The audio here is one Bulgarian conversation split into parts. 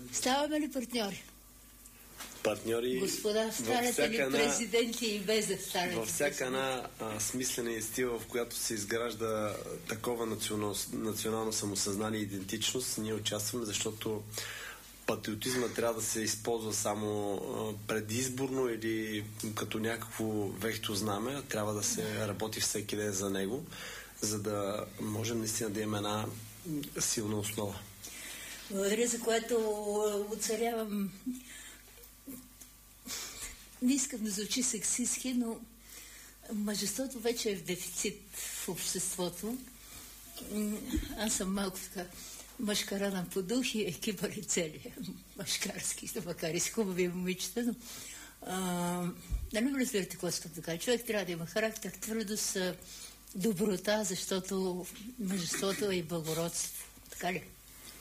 Ставаме ли партньори? Партньори. Господа, станете ли президенти и без да станете? Във всяка една смислена инститива, в която се изгражда такова национално самосъзнание и идентичност, ние участваме, защото патриотизма трябва да се използва само предизборно или като някакво вехто знаме, трябва да се работи всеки ден за него, за да можем наистина да имаме една силна основа. Благодаря, за което оцарявам. Не искам да звучи сексистки, но мъжеството вече е в дефицит в обществото. Аз съм малко така мъжкарана по дух и екипа ли цели мъжкарски, макар и с хубави момичета, но нали разбирате какво искам да кажа? Човек трябва да има характер, твърдост, доброта, защото мъжеството е и благородство. Така ли?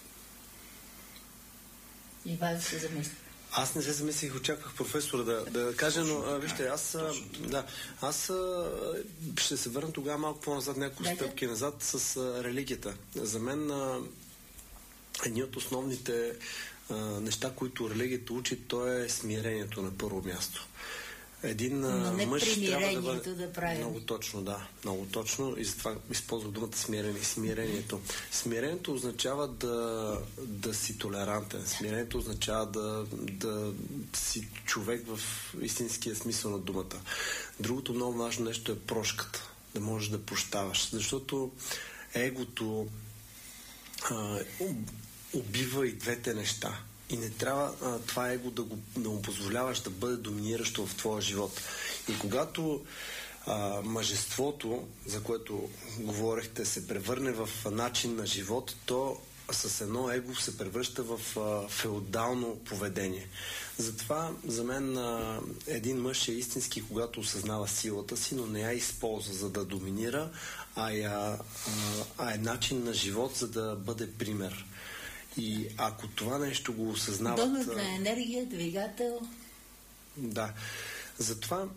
И бавя се замисля. Аз не се замислих, очаквах професора да каже, но вижте, аз ще се върна тогава малко по-назад, няколко стъпки назад с религията. За мен едни от основните неща, които религията учи, то е смирението на първо място. Един мъж трябва да бъде... Много точно, да. Много точно. И затова използвах думата смирението. Смирението означава да си толерантен. Смирението означава да си човек в истинския смисъл на думата. Другото много важно нещо е прошката. Да можеш да прощаваш. Защото егото убива и двете неща. И не трябва това его да му позволяваш да бъде доминиращо в твоя живот. И когато мъжеството, за което говорехте, се превърне в начин на живот, то с едно его се превръща в феодално поведение. Затова за мен един мъж е истински, когато осъзнава силата си, но не я използва за да доминира, а е начин на живот, за да бъде пример. И ако това нещо го осъзнават... Донор на енергия, двигател... Да. Затова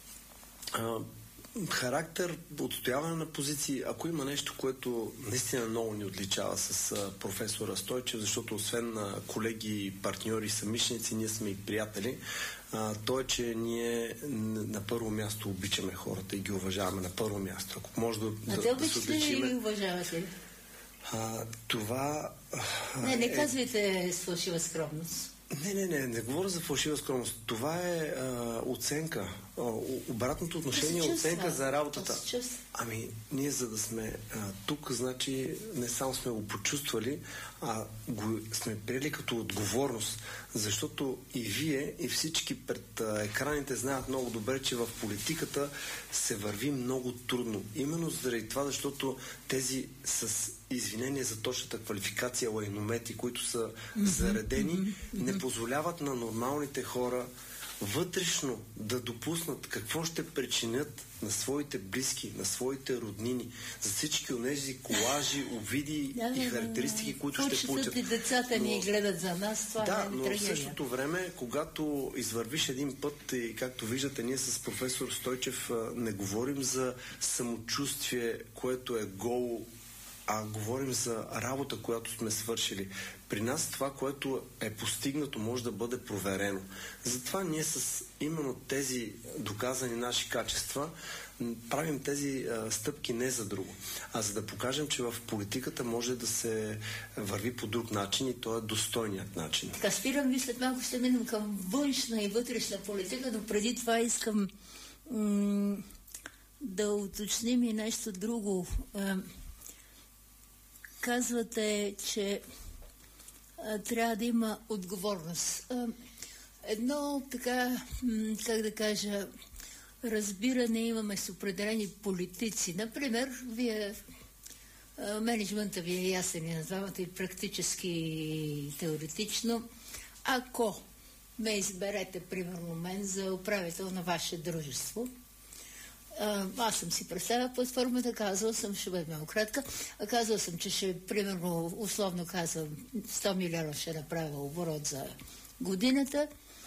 характер, отстояване на позиции, ако има нещо, което наистина много ни отличава с професора Стойчев, защото освен колеги, партньори, съмишленици, ние сме и приятели, то е, че ние на първо място обичаме хората и ги уважаваме на първо място. Ако може да се отличиме... и уважавате ли? Това... Не казвайте с фалшива скромност. Не говоря за фалшива скромност. Това е оценка. Обратното отношение е оценка за работата. Ами, ние за да сме тук, значи не само сме го почувствали, а го сме приели като отговорност. Защото и вие, и всички пред екраните знаят много добре, че в политиката се върви много трудно. Именно заради това, защото тези с извинения за точната квалификация лайномети, които са заредени, не позволяват на нормалните хора вътрешно да допуснат какво ще причинят на своите близки, на своите роднини, за всички онези колажи, обиди и характеристики, които ще получат. И децата ни гледат за нас, това да, но в същото време, когато извървиш един път и както виждате, ние с професор Стойчев не говорим за самочувствие, което е голо, а говорим за работа, която сме свършили. При нас това, което е постигнато, може да бъде проверено. Затова ние с именно тези доказани наши качества правим тези стъпки не за друго, а за да покажем, че в политиката може да се върви по друг начин и то е достойният начин. Така, спирам ви, след малко ще минем към външна и вътрешна политика, но преди това искам да уточним и нещо друго. Казвате, че трябва да има отговорност. Едно така, как да кажа, разбиране имаме с определени политици. Например, вие, менеджмента ви е ясен и на двамата и практически и теоретично. Ако ме изберете, примерно мен, за управител на ваше дружество, аз съм си представила платформата, казала съм, ще бъде много кратка, казала съм, че ще, примерно, условно казвам, 100 милиона ще направя оборот за годината.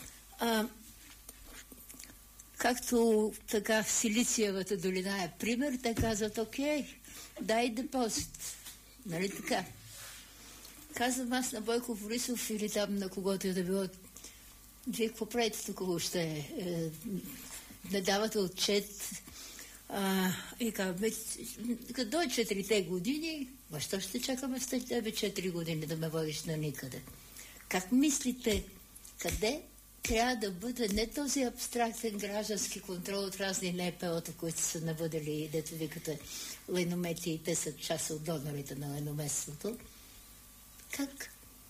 Както така в Силициевата долина е пример, те казват, окей, дай депозит. Нали така? казвам аз на Бойко Борисов или там на когото да било, вие какво правите тук въобще? Не давате отчет. И казваме, като дойде 4-те години, защо ще чакаме с тебе 4 години да ме водиш на никъде? Как мислите, къде трябва да бъде не този абстрактен граждански контрол от разни НПО-та, които са навъдали, дето викате, леномети и те са част от донорите на ленометството? Как?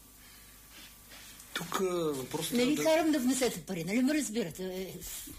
Тук въпросът не ви карам да внесете пари, нали ме разбирате?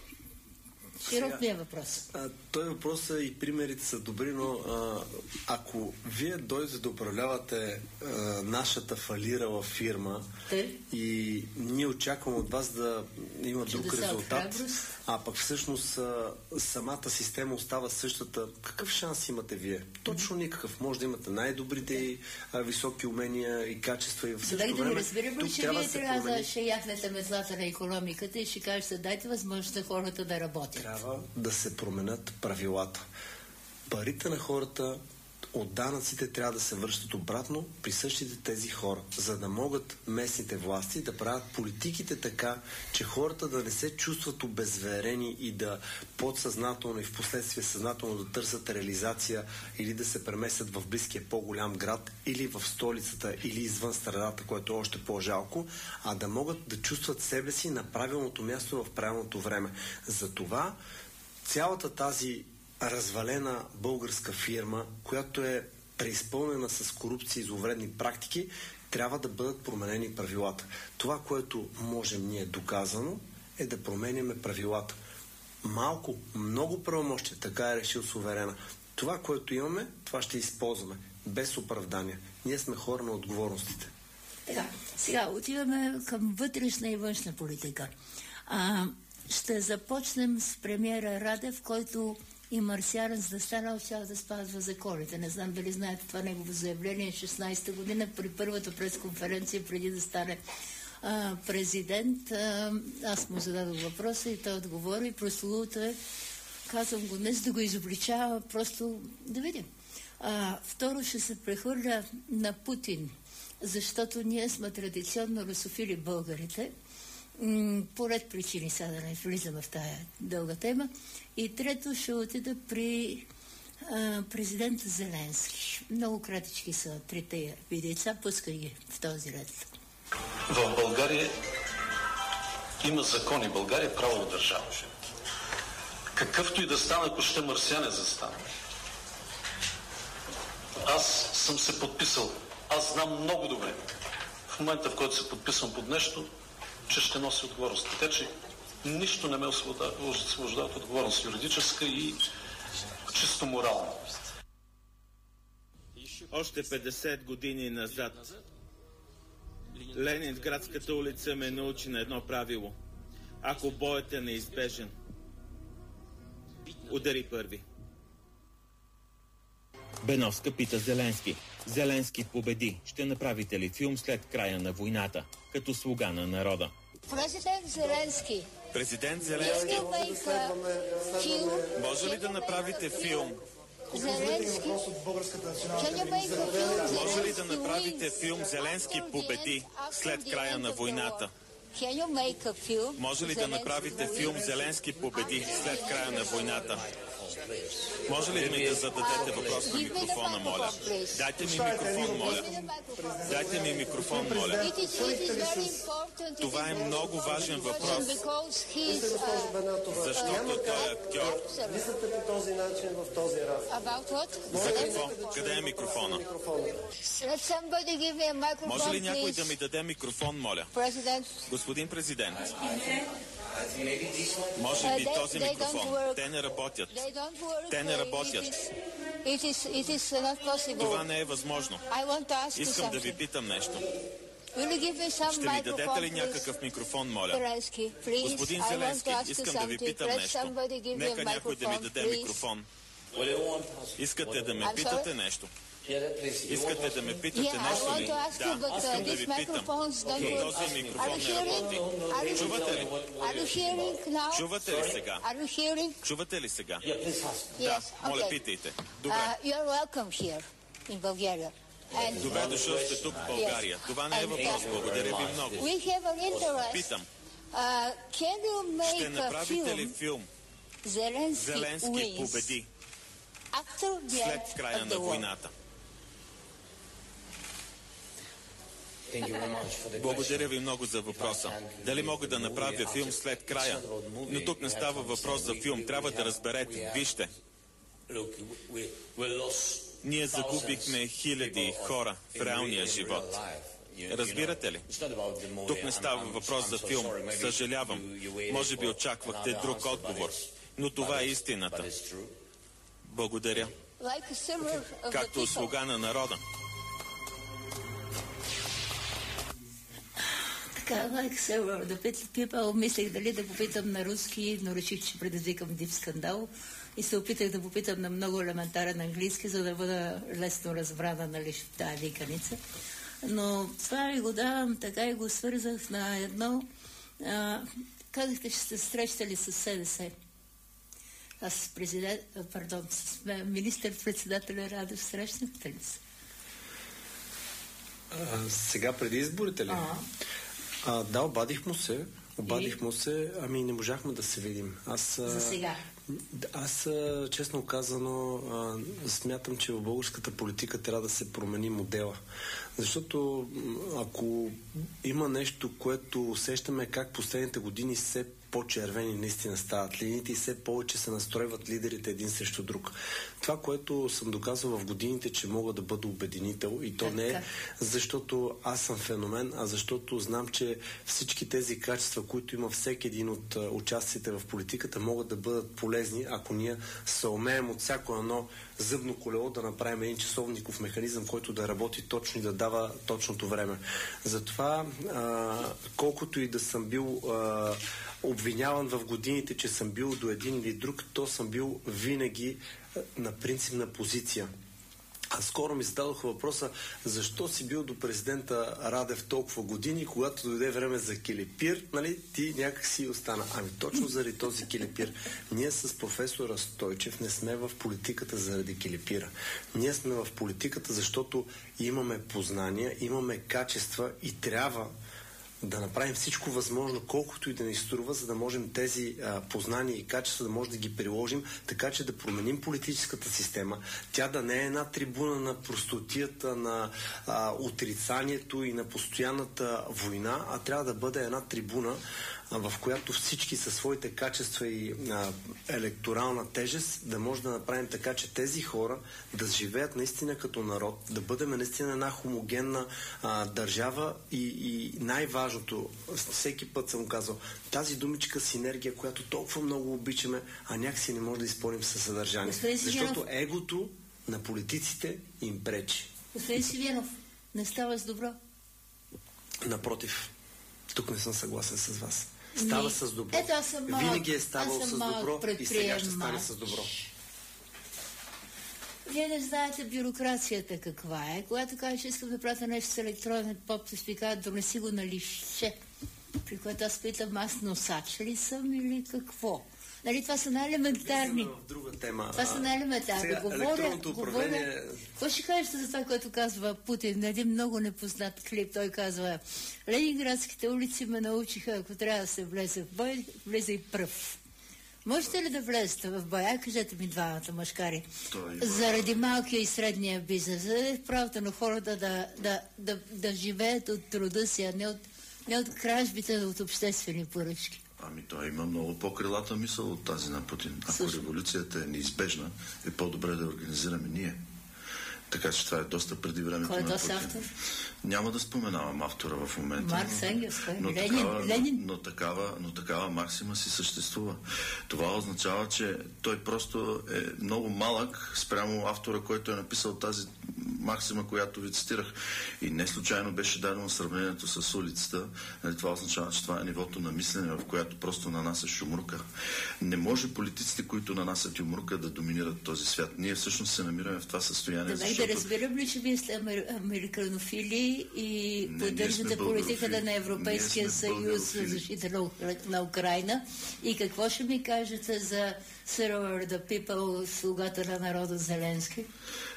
Широк ми е въпрос. Той въпрос и примерите са добри, но ако вие дойдете да управлявате нашата фалирала фирма и ние очакваме от вас да има друг резултат, а пък всъщност самата система остава същата, какъв шанс имате вие? Точно никакъв. Може да имате най-добрите и високи умения и качества и в същото време. Да разбираме ли, че вие трябва да ще яхнете метлата на икономиката и ще кажете, дайте възможност на хората да работят. Трябва да се променят правилата. Парите на хората от данъците трябва да се връщат обратно при същите тези хора, за да могат местните власти да правят политиките така, че хората да не се чувстват обезверени и да подсъзнателно и в последствие съзнателно да търсят реализация или да се преместят в близкия по-голям град или в столицата или извън страдата, което е още по-жалко, а да могат да чувстват себе си на правилното място в правилното време. Затова цялата тази развалена българска фирма, която е преизпълнена с корупция и зловредни практики, трябва да бъдат променени правилата. Това, което можем ние доказано, е да променяме правилата. Малко, много правомощия, така е решил суверена. Това, което имаме, това ще използваме. Без оправдания. Ние сме хора на отговорностите. Сега отиваме към вътрешна и външна политика. Ще започнем с премиера Радев, който и марсианец да стана цял да спазва законите. Не знам дали знаете това негово заявление 16-та година при първата пресконференция преди да стане президент. Аз му зададох въпроса и той отговори. Прословуто е, казвам го днес да го изобличава, просто да видим. Второ, ще се прехвърля на Путин, защото ние сме традиционно русофили българите. По ред причини, сега да не влизаме в тая дълга тема. И трето ще отида при президента Зеленски. Много кратички са трите видеца, пускай ги в този ред. В България има закони. България е правова държава. Какъвто и да стане, ако ще марсианец да стане. Аз съм се подписал. Аз знам много добре. В момента, в който се подписвам под нещо, че ще носи отговорност. Така че нищо не ме освобождава от отговорност юридическа и чисто морална. Още 50 години назад Ленинградската улица ме научи на едно правило. Ако боят е неизбежен, удари първи. Беновска пита Зеленски. Зеленски победи. Ще направите ли филм след края на войната, като слуга на народа? Президент Зеленски. Президент Зеленски. Може ли да направите филм? Зеленски. Може ли да направите филм Зеленски победи след края на войната? Може ли да направите филм Зеленски победи след края на войната? Може ли ми да зададете въпрос на микрофона, моля? Дайте ми микрофон, моля. Дайте ми микрофон, моля. Това е много важен въпрос, защото той е актьор. Мислите по този начин в този разговор. За какво? Къде е микрофона? Може ли някой да ми даде микрофон, моля? Господин президент. Може би този микрофон. Те не работят. Те не работят. Това не е възможно. Искам да ви питам нещо. Ще ми дадете ли някакъв микрофон, моля? Господин Зеленски, искам да ви питам нещо. Нека някой да ми даде микрофон. Искате да ме питате нещо? Искате да ме питате нещо ли? Да, искам да ви питам. Този микрофон не работи. Чувате ли? Чувате ли сега? Чувате ли сега? Да, моля, питайте. Добре. Добре дошъл сте тук в България. Това не е въпрос. Благодаря ви много. Питам. Ще направите ли филм Зеленски победи след края на войната? Благодаря ви много за въпроса. Дали мога да направя филм след края? Но тук не става въпрос за филм. Трябва да разберете. Вижте. Ние загубихме хиляди хора в реалния живот. Разбирате ли? Тук не става въпрос за филм. Съжалявам. Може би очаквахте друг отговор. Но това е истината. Благодаря. Както слуга на народа. Like several of the people, мислех дали да попитам на руски, но реших, че предизвикам див скандал и се опитах да попитам на много елементарен английски, за да бъда лесно разбрана, нали, в тази виканица. Но това ви го давам, така и го свързах на едно. Казахте, че сте срещали с СДС. Аз с с министър-председателя Радев срещнахте ли се? Сега преди изборите ли? Да, обадих му се, ами не можахме да се видим. За сега? Аз, честно казано, смятам, че в българската политика трябва да се промени модела. Защото ако има нещо, което усещаме как последните години все по-червени наистина стават линиите и все повече се настройват лидерите един срещу друг. Това, което съм доказал в годините, че мога да бъда обединител, и то не е защото аз съм феномен, а защото знам, че всички тези качества, които има всеки един от участниците в политиката, могат да бъдат полезни, ако ние съумеем от всяко едно зъбно колело да направим един часовников механизъм, който да работи точно и да дава точното време. Затова, колкото и да съм бил обвиняван в годините, че съм бил до един или друг, то съм бил винаги на принципна позиция. А скоро ми зададоха въпроса, защо си бил до президента Радев толкова години, когато дойде време за килипир, нали, ти някак си остана. Ами точно заради този килипир. Ние с професора Стойчев не сме в политиката заради килипира. Ние сме в политиката, защото имаме познания, имаме качества и трябва да направим всичко възможно, колкото и да ни струва, за да можем тези познания и качества да можем да ги приложим, така че да променим политическата система. Тя да не е една трибуна на простотията, на отрицанието и на постоянната война, а трябва да бъде една трибуна, в която всички със своите качества и електорална тежест да може да направим така, че тези хора да живеят наистина като народ, да бъдем наистина една хомогенна държава и най-важното, всеки път съм казал, тази думичка синергия, която толкова много обичаме, а някакси не може да изпълним със съдържание. Защото егото на политиците им пречи. Господин Сивенов, не става с добро? Напротив, тук не съм съгласен с вас. Става с добро. Винаги е ставал с добро и сега ще стане с добро. Вие не знаете бюрокрацията каква е. Когато кажа, че искам да пратя нещо с електронен подпис, ми казват, донеси го на листче. При което аз питам, аз носач ли съм или какво? Нали, това са най-елементарни. В друга тема. Това са най-елементарни. Говоря. Какво ще кажете за това, което казва Путин? На един много непознат клип. Той казва, ленинградските улици ме научиха, ако трябва да се влезе в бой, влезе и пръв. Можете ли да влезете в бой? Кажете ми двамата мъжкари. Заради малкия и средния бизнес. За правото на хората да живеят от труда си, а не от кражбите, а от обществени поръчки. Ами той има много по-крилата мисъл от тази на Путин. Ако революцията е неизбежна, е по-добре да организираме ние. Така че това е доста преди времето на Путин. Кой е този автор? Няма да споменавам автора в момента. Маркс, Енгелс, Ленин. Но такава максима си съществува. Това означава, че той просто е много малък спрямо автора, който е написал тази максима, която ви цитирах. И не случайно беше дадено сравнението с улицата. Това означава, че това е нивото на мислене, в което просто нанасяш юмрука. Не може политиците, които нанасят юмрука, да доминират този свят. Ние всъщност се намираме в това състояние. Да разбирам ли, че вие сте американофили и поддържате политиката на Европейския съюз за защита на Украйна? И какво ще ми кажете за Server the People, слугата на народа Зеленски?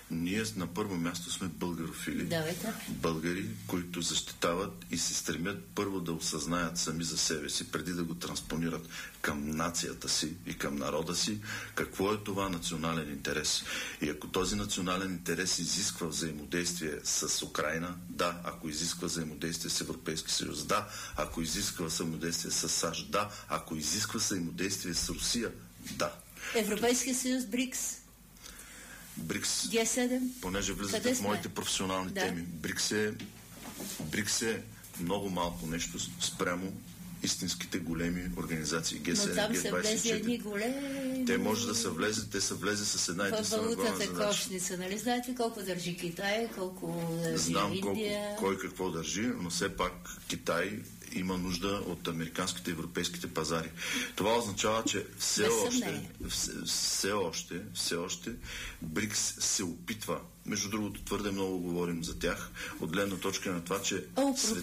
Ние на първо място сме българофили. Давайте. Българи, които защитават и се стремят първо да осъзнаят сами за себе си, преди да го транспонират към нацията си и към народа си, какво е това национален интерес. И ако този национален интерес изисква взаимодействие с Украйна, да. Ако изисква взаимодействие с Европейски съюз, да. Ако изисква взаимодействие с САЩ, да. Ако изисква взаимодействие с Русия, да. Европейския съюз, БРИКС, Г7, понеже влизате в моите професионални теми. БРИКС е много малко нещо спрямо истинските големи организации. Г7, но там са влезли едни големи... Те може да са влезли, те са влезли с една единствена главна задача. Валутата кошница, нали знаете колко държи Китай, колко държи Знам Индия? Кой какво държи, но все пак Китай има нужда от американските и европейските пазари. Това означава, че все още БРИКС се опитва. Между другото, твърде много говорим за тях, от гледна точка на това, че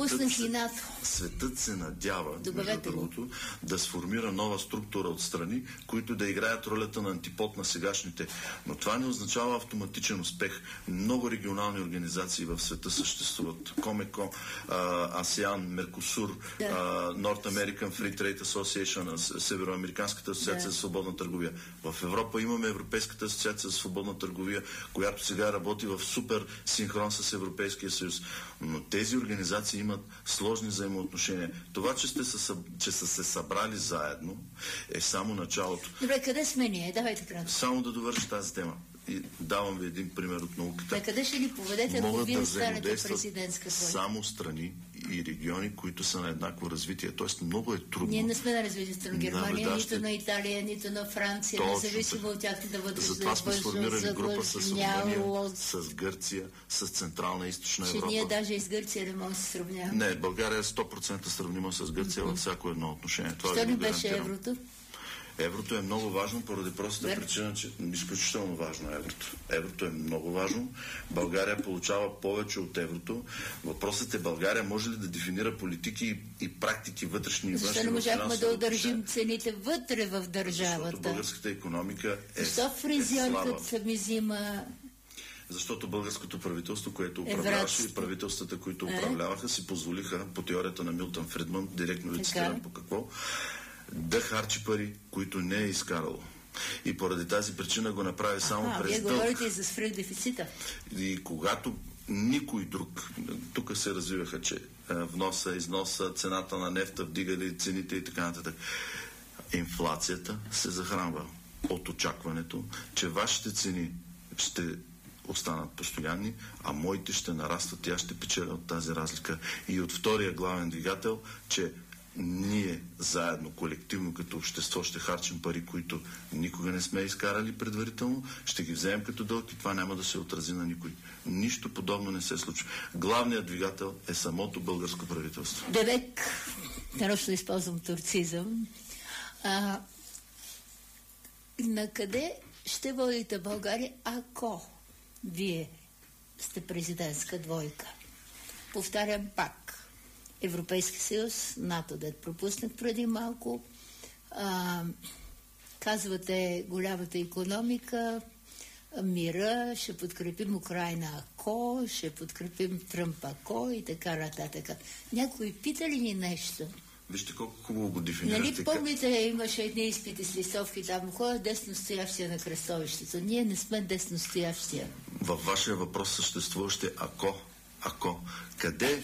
светът се надява, между другото, да сформира нова структура от страни, които да играят ролята на антипод на сегашните. Но това не означава автоматичен успех. Много регионални организации в света съществуват. Комеко, АСЕАН, Меркосур, North American Free Trade Association, Североамериканската асоциация за свободна търговия. В Европа имаме Европейската асоциация за свободна търговия, която сега работи в супер синхрон с Европейския съюз. Но тези организации имат сложни взаимоотношения. Това, че са се събрали заедно, е само началото. Добре, къде сме ние? Давайте кратко. Само да довърши тази тема. И давам ви един пример от науката. Къде ще ни поведете, ако вие станете президентска воля? Само страни и региони, които са на еднакво развитие. Тоест много е трудно. Ние не сме на развитието на Германия, нито на Италия, нито на Франция, независимо от тяхната вътрешна. Затова сме сформирали група с Румъния, с Гърция, с Централна и Източна Европа. Ние даже и с Гърция не можем да се сравняваме. Не, България е 100% сравнима с Гърция във всяко едно отношение. Що не беше еврото? Еврото е много важно поради простата причина, че изключително важно е еврото. Еврото е много важно. България получава повече от еврото. Въпросът е България може ли да дефинира политики и практики вътрешни и външни. Защо не можахме да удържим цените вътре в държавата? Защото българската икономика е слаба. Защо фризьорката ми взима... Защото българското правителство, което управляваше и правителствата, които управляваха, си позволиха, по теорията на Милтън Фридман, директно ви цитирам по какво, да харчи пари, които не е изкарало. И поради тази причина го направи само през дълг. Вие говорите и за свръхдефицита. И когато никой друг, тук се развиваха, че вноса, износа, цената на нефта вдигали цените и така нататък. Инфлацията се захранва от очакването, че вашите цени ще останат постоянни, а моите ще нарастват и аз ще печеля от тази разлика. И от втория главен двигател, че ние заедно, колективно като общество ще харчим пари, които никога не сме изкарали предварително, ще ги вземем като дълг и това няма да се отрази на никой. Нищо подобно не се случва. Главният двигател е самото българско правителство. Бебек, нарочно използвам турцизъм. Накъде ще водите България, ако вие сте президентска двойка? Повтарям пак. Европейски съюз, НАТО, да пропуснах преди малко. Казвате голямата икономика, мира, ще подкрепим Украйна ако, ще подкрепим Тръмп ако и така нататък. Някой пита ли ни нещо? Вижте колко хубаво го дефинирате. Нали помните, имаше едни изпити с листовки, там ходят десностоящия на кръстовището. Ние не сме десностоящия. Във вашия въпрос съществуващи ако. Къде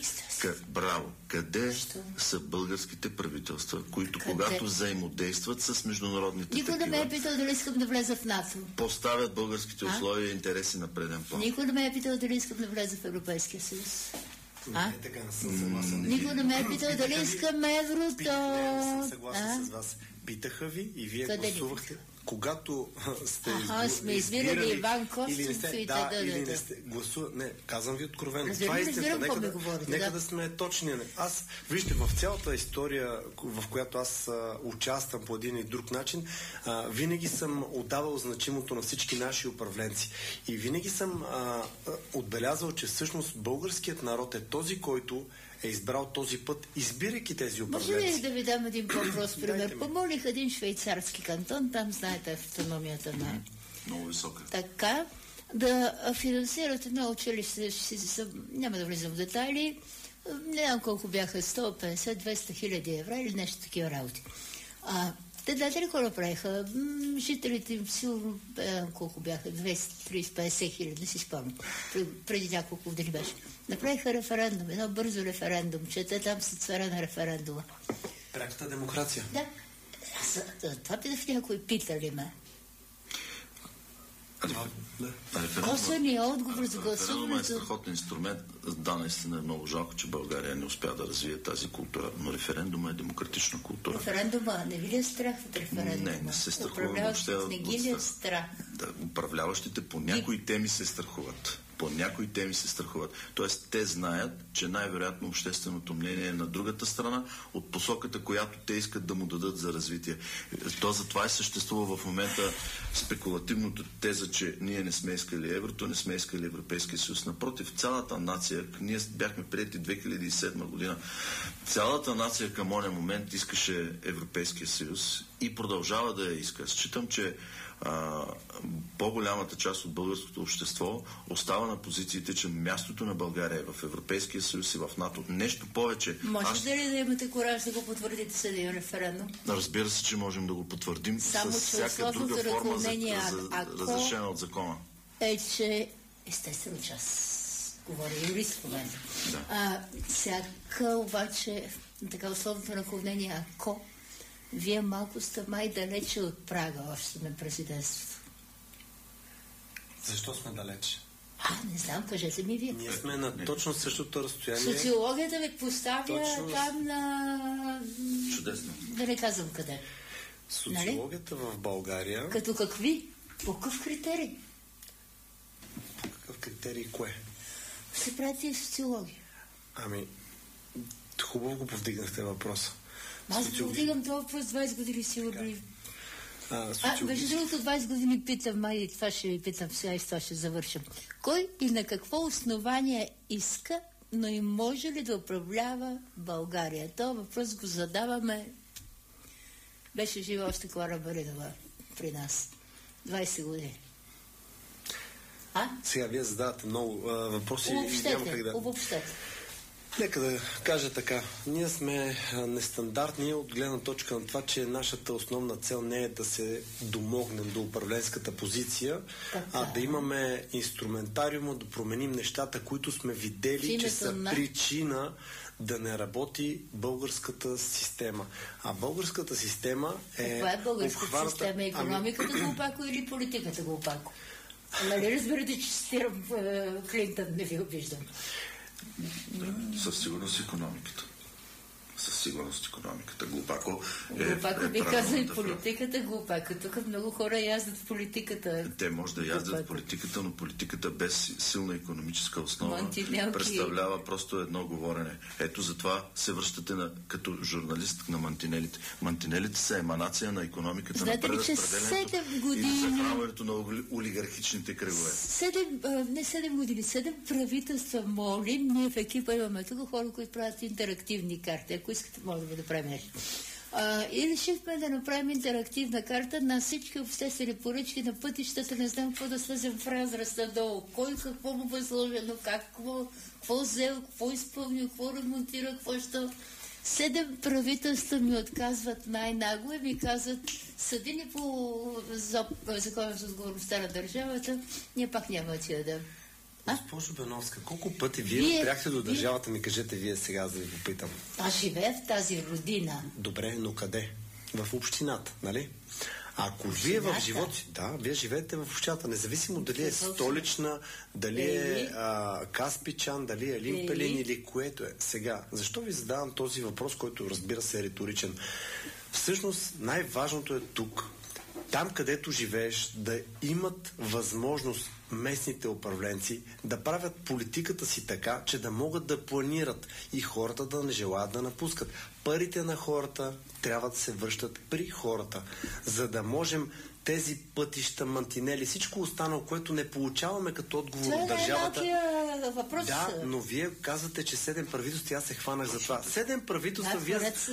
са българските правителства, които когато взаимодействат с международните Никой не ме е питал дали искам да влеза в НАТО. Поставят българските условия и интереси на преден план. Никой не ме е питал дали искам да влеза в Европейския съюз. Така не съм съгласен. Никой не ме е питал дали искам еврото. Не съм съгласен с вас. Питаха ви и вие гласувахте. Когато сте избирали Иван Костов или не сте гласували. Не, казвам ви откровено. Това е истината. Нека да сме точни. Вижте, в цялата история, в която аз участвам по един и друг начин, винаги съм отдавал значимото на всички наши управленци. И винаги съм отбелязал, че всъщност българският народ е този, който е избрал този път, избирайки тези управленци. Може ли да ви дам един по-прост пример? Помолих един швейцарски кантон, там знаете автономията на... Много висока. Така, да финансират едно училище, няма да влизам в детайли, не знам колко бяха, 150-200 хиляди евро или нещо такива работи. Те знаете ли какво направиха? Жителите им силно, колко бяха, 230-50 хиляди, не си спомням, преди няколко години беше. Направиха референдум, едно бързо референдум, че те там са царя на референдума. Пряката демокрация. Да. Това питах някой, питали ме. Косвения отговор за гласуването. Референдумът е страхотен инструмент. Да, наистина е много жалко, че България не успя да развие тази култура, но референдума е демократична култура. Референдума, не ви ли е страх от референдума? Не се страхува. Управляващите не ги ли е страх? Да, управляващите по някои теми се страхуват. По някои теми се страхуват. Тоест, те знаят, че най-вероятно общественото мнение е на другата страна от посоката, която те искат да му дадат за развитие. То затова съществува в момента спекулативното теза, че ние не сме искали еврото, не сме искали Европейския съюз. Напротив, цялата нация, ние бяхме приети 2007 година, цялата нация към оня момент искаше Европейския съюз и продължава да я иска. Считам, че по-голямата част от българското общество остава на позициите, че мястото на България е в Европейския съюз и в НАТО. Нещо повече. Може ли да имате кораж да го потвърдите с един референдум? Разбира се, че можем да го потвърдим с всяка друга форма разрешена от закона. Е, че естествено говоря юрист в момента. Да. Всяка обаче така условното наклонение, ако вие малко сте май далече от прага още на президентството. Защо сме далече? Не знам, кажете ми вие. Ние сме на точно същото разстояние. Социологията ви поставя там на... Чудесно. Да не казвам къде. Социологията в България... Като какви? По какъв критерий? По какъв критерий кое? Се прави и социология. Хубаво го повдигнахте въпроса. Аз повдигам това въпрос 20 години сигурно. Между другото 20 години питам, и това ще ви питам сега и с това ще завършим. Кой и на какво основание иска, но и може ли да управлява България? Това въпрос го задаваме. Беше жива още Клара Баринова при нас. 20 години. Сега вие задавате много въпроси. Обобщете. Нека да кажа така. Ние сме нестандартни от гледна точка на това, че нашата основна цел не е да се домогнем до управленската позиция, а да имаме инструментариума, да променим нещата, които сме видели, че са причина да не работи българската система. А българската система е... Каква е българската система? Економиката глупако или политиката глупако? Нали разбирате, че цитирам Клинтън, не ви обиждам. Със сигурност икономиката. Със сигурност икономиката. Глупако би казал и политиката глупако. Тук много хора яздат в политиката. Те може да яздат в политиката, но политиката без силна икономическа основа представлява просто едно говорене. Ето затова се връщате като журналист на мантинелите. Мантинелите са еманация на икономиката, на преразпределението и на захранването на олигархичните кръгове. 7 правителства молим. Ние в екипа имаме тук хора, които правят интерактивни карти. Ако искате, може да го направим нещо. И решихме да направим интерактивна карта на всички обществени поръчки на пътищата. Не знам какво да слезем в разраз надолу. Кой какво му възложено, какво взел, какво изпълнил, какво ремонтира, какво що. 7 правителства ми отказват най-нагло и ми казват, съди ни по закона за отговорността на държавата, ние пак няма да ти дадем. Госпожо Беновска, колко пъти вие спряхте до държавата, ми кажете вие сега, за да ви попитам. Аз живея в тази родина. Добре, но къде? В общината, нали? Ако вие в живота си... Да, вие живеете в общината, независимо дали е Столична, дали е Каспичан, дали е Елин или което е. Сега, защо ви задавам този въпрос, който разбира се е риторичен? Всъщност, най-важното е тук, там където живееш, да имат възможност местните управленци да правят политиката си така, че да могат да планират и хората да не желаят да напускат. Парите на хората трябва да се връщат при хората, за да можем тези пътища, мантинели, всичко останало, което не получаваме като отговор от държавата. Въпрос. Да, но вие казвате, че 7 правителства, аз се хванах за това. 7 правителства,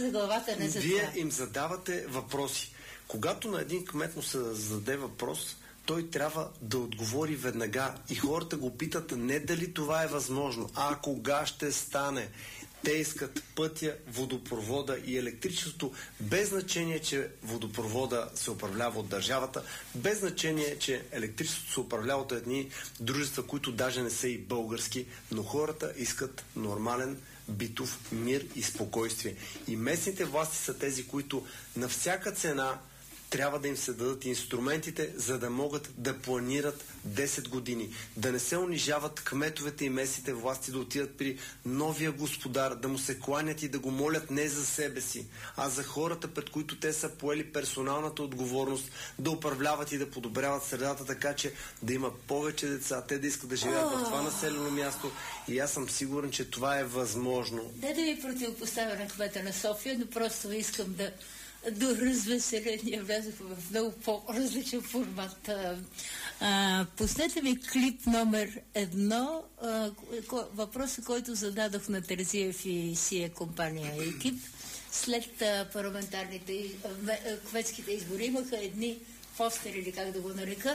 вие им задавате въпроси. Когато на един кмет му се зададе въпрос, той трябва да отговори веднага. И хората го питат не дали това е възможно, а кога ще стане. Те искат пътя, водопровода и електричеството, без значение, че водопровода се управлява от държавата, без значение, че електричеството се управлява от едни дружества, които даже не са и български, но хората искат нормален битов мир и спокойствие. И местните власти са тези, които на всяка цена трябва да им се дадат инструментите, за да могат да планират 10 години. Да не се унижават кметовете и местните власти, да отидат при новия господар, да му се кланят и да го молят не за себе си, а за хората, пред които те са поели персоналната отговорност да управляват и да подобряват средата, така че да има повече деца, те да искат да живеят в това населено място. И аз съм сигурен, че това е възможно. Да ви противопоставя на кмета на София, но просто искам да до развеселение влязох в много по-различен формат. Пуснете ми клип номер 1, въпросът, който зададох на Терзиев и сия компания екип. След парламентарните кметските избори имаха едни постери, или как да го нарека,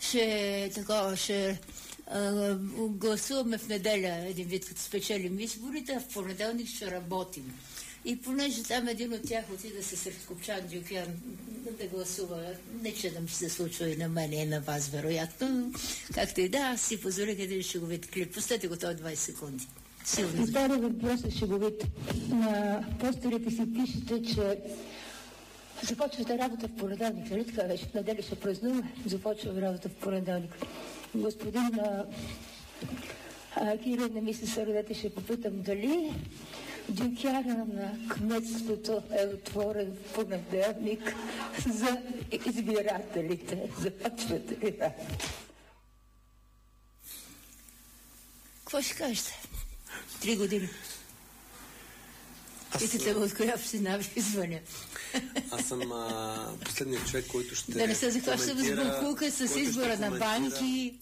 ще гласуваме в неделя един вид, като спечелим изборите, а в понеделник ще работим. И понеже там един от тях отида се сред Копчан Дюкян да гласува, не че да ми се случва и на мен и на вас, вероятно. Както и да, аз си позволих един шеговит клип. Пустете го той 20 секунди. И втори въпрос е шеговит. На постерите си пишете, че започвате работа в понеделник. Нали така вече? В неделя ще празнуваме. Започваме работа в понеделник. Господин Кирил, не ми се сърдете, ще попитам дали Дюкяна на кметството е отворен в понеделник за избирателите. Започвате ли работа? Какво ще кажете? 3 години. Питате от коя община ви звъня. Аз съм последният човек, който ще да не се захващам с буклука, с избора на банки.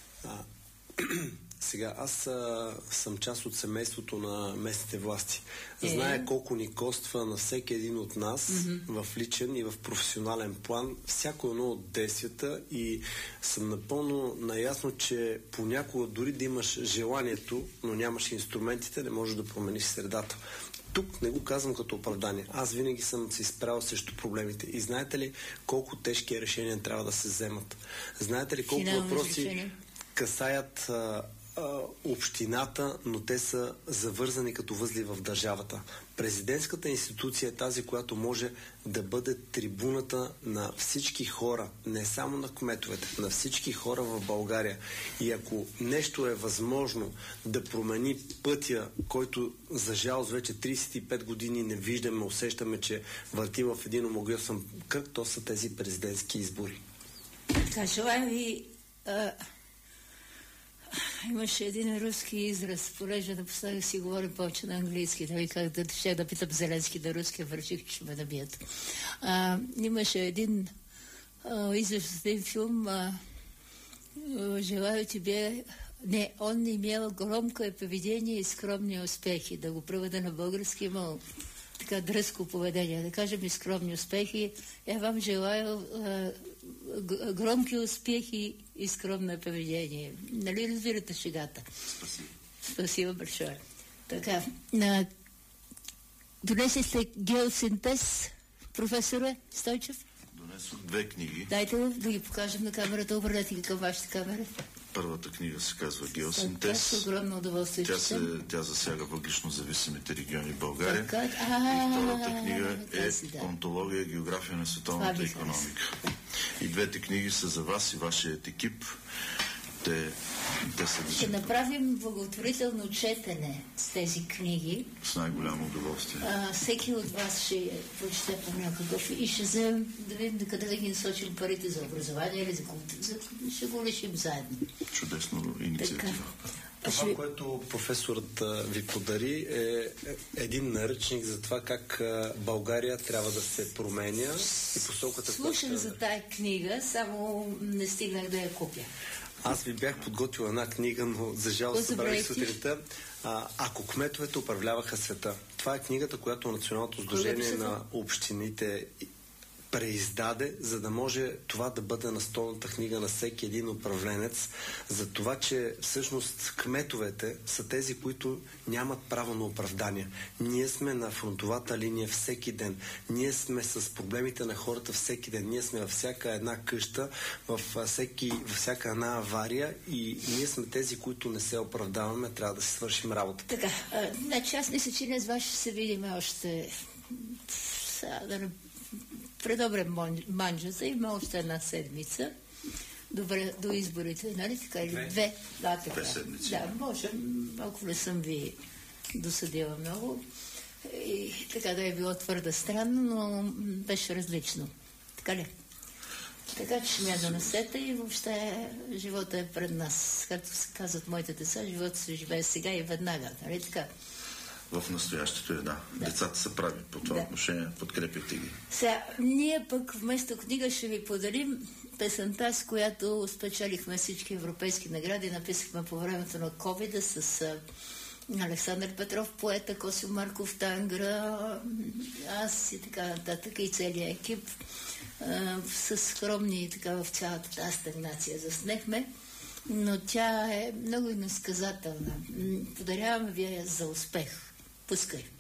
Сега, аз съм част от семейството на местните власти. Зная колко ни коства на всеки един от нас в личен и в професионален план всяко едно от действията и съм напълно наясно, че понякога дори да имаш желанието, но нямаш инструментите, не можеш да промениш средата. Тук не го казвам като оправдание. Аз винаги съм се изправил срещу проблемите. И знаете ли колко тежки решения трябва да се вземат? Знаете ли колко въпроси касаят общината, но те са завързани като възли в държавата. Президентската институция е тази, която може да бъде трибуната на всички хора, не само на кметовете, на всички хора в България. И ако нещо е възможно да промени пътя, който за жалост вече 35 години не виждаме, усещаме, че въртим в един омагьосан кръг, то са тези президентски избори. Така, желая ви... Имаше един руски израз, понеже напоследък си говорим повече на английски, да ви как да питам Зеленски да руски, върших, че ме набият. Имаше един израз в един филм, желаю тебе... Не, он имел громкое поведение и скромни успехи. Да го преведа на български, имал така дръзко поведение. Да кажем и скромни успехи. Я вам желая громки успехи и скромно поведение. Нали разбирате шегата? Спасибо. Спасибо большое. Така, донесли сте геосинтез, професоре Стойчев? Донесох 2 книги. Дайте го да ги покажем на камерата. Обърнете ги към вашата камера. Първата книга се казва Геосинтез. С огромно удоволствие. Тя засяга въглищно зависимите региони в България. И втората книга е Онтология и география на световната икономика. И двете книги са за вас и вашият екип. Те са ще направим благотворително четене с тези книги. С най-голямо удоволствие. Всеки от вас ще прочете по някакъв и ще вземем да видим къде да ги насочим парите за образование или за култура. Ще го решим заедно. Чудесно инициатива. Това, което професорът ви подари, е един наръчник за това как България трябва да се променя и посоката. Слушам за тая книга, само не стигнах да я купя. Аз ви бях подготвил една книга, но за жалост събрах сутринта. Ако кметовете управляваха света. Това е книгата, която Националното сдружение на общините преиздаде, за да може това да бъде настолната книга на всеки един управленец, за това, че всъщност кметовете са тези, които нямат право на оправдание. Ние сме на фронтовата линия всеки ден. Ние сме с проблемите на хората всеки ден. Ние сме във всяка една къща, във всяка една авария и ние сме тези, които не се оправдаваме, трябва да си свършим работа. Така, значи аз мисля, че днес ще се видим още предобре манджата, има още една седмица до изборите, нали така, или две? Да, така. 2 седмици. Да, може, ако не съм ви досъдила много. И така да е било твърде странно, но беше различно. Така ли? Така че ще ме донесете и въобще живота е пред нас. Както се казват моите деца, живота се живее сега и веднага, нали така? В настоящето е, да. Децата са прави по това отношение, подкрепяйте ги. Сега, ние пък вместо книга ще ви подарим песента, с която спечелихме всички европейски награди. Написахме по времето на COVID с Александър Петров, поета, Косио Марков, Тангра, аз и така нататък и целият екип. С скромни така в цялата тази стагнация заснехме, но тя е много иносказателна. Подаряваме ви я за успех. Пускай!